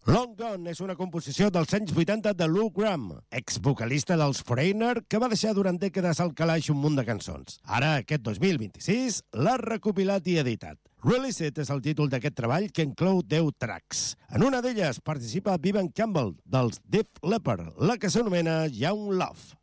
Long Gone és una composició dels anys 80 de Lou Gramm, exvocalista dels Foreigner, que va deixar durant dècades al calaix un munt de cançons. Ara, aquest 2026, l'ha recopilat i editat. Release It és el títol d'aquest treball, que inclou 10 tracks. En una d'elles participa Vivian Campbell, dels Def Leppard, la que s'anomena Young Love.